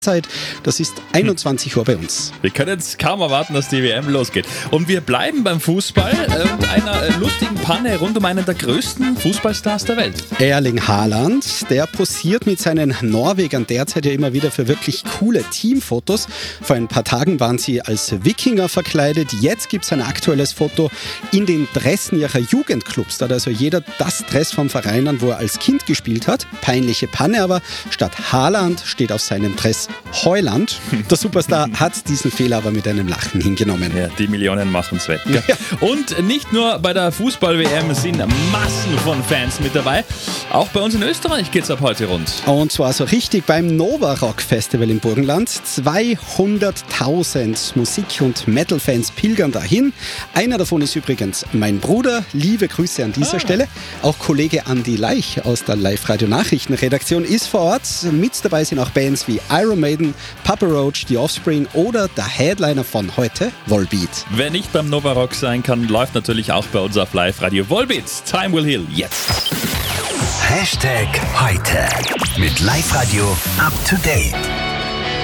Zeit. Das ist 21 Uhr bei uns. Wir können jetzt kaum erwarten, dass die WM losgeht. Und wir bleiben beim Fußball und einer lustigen Panne rund um einen der größten Fußballstars der Welt. Erling Haaland, der posiert mit seinen Norwegern derzeit ja immer wieder für wirklich coole Teamfotos. Vor ein paar Tagen waren sie als Wikinger verkleidet. Jetzt gibt es ein aktuelles Foto in den Dressen ihrer Jugendclubs. Da hat also jeder das Dress vom Verein an, wo er als Kind gespielt hat. Peinliche Panne, aber statt Haaland steht auf seinem Dress Heuland. Der Superstar hat diesen Fehler aber mit einem Lachen hingenommen. Ja, die Millionen machen's wett. Ja. Und nicht nur bei der Fußball-WM sind Massen von Fans mit dabei. Auch bei uns in Österreich geht's ab heute rund. Und zwar so richtig beim Nova Rock Festival im Burgenland. 200.000 Musik- und Metal-Fans pilgern dahin. Einer davon ist übrigens mein Bruder. Liebe Grüße an dieser Stelle. Auch Kollege Andi Leich aus der Live-Radio-Nachrichtenredaktion ist vor Ort. Mit dabei sind auch Bands wie Iron Maiden, Papa Roach, The Offspring oder der Headliner von heute, Volbeat. Wer nicht beim Nova Rock sein kann, läuft natürlich auch bei uns auf Live-Radio. Volbeat, Time Will Heal, jetzt. #heute mit Live-Radio up to date.